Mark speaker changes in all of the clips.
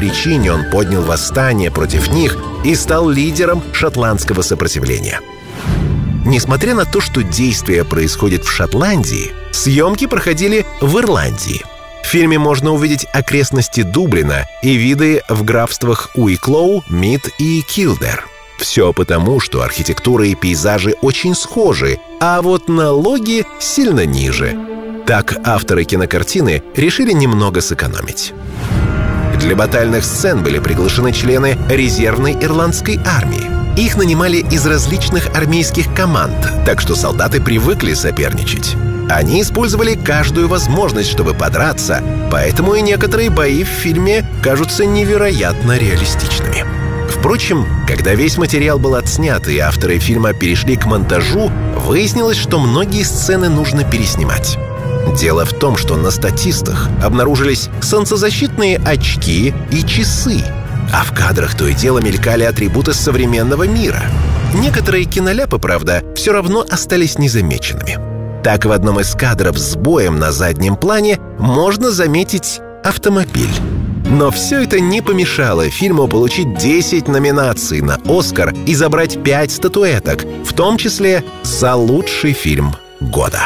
Speaker 1: причине он поднял восстание против них и стал лидером шотландского сопротивления. Несмотря на то, что действие происходит в Шотландии, съемки проходили в Ирландии. В фильме можно увидеть окрестности Дублина и виды в графствах Уиклоу, Мид и Килдер. Все потому, что архитектура и пейзажи очень схожи, а вот налоги сильно ниже. Так авторы кинокартины решили немного сэкономить. Для батальных сцен были приглашены члены резервной ирландской армии. Их нанимали из различных армейских команд, так что солдаты привыкли соперничать. Они использовали каждую возможность, чтобы подраться, поэтому и некоторые бои в фильме кажутся невероятно реалистичными. Впрочем, когда весь материал был отснят и авторы фильма перешли к монтажу, выяснилось, что многие сцены нужно переснимать. Дело в том, что на статистах обнаружились солнцезащитные очки и часы, а в кадрах то и дело мелькали атрибуты современного мира. Некоторые киноляпы, правда, все равно остались незамеченными. Так, в одном из кадров с боем на заднем плане можно заметить автомобиль. Но все это не помешало фильму получить 10 номинаций на «Оскар» и забрать 5 статуэток, в том числе за лучший фильм года.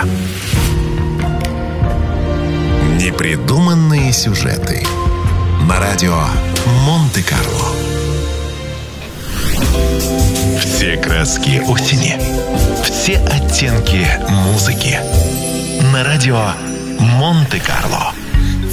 Speaker 2: Непридуманные сюжеты на радио Монте-Карло. Все краски осени, все оттенки музыки на радио Монте-Карло.